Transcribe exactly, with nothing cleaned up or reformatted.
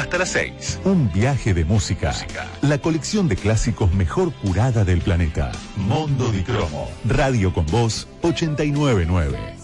hasta las seis. Un viaje de música. música. La colección de clásicos mejor curada del planeta. Mondo di Cromo. Radio con Voz ochenta y nueve punto nueve.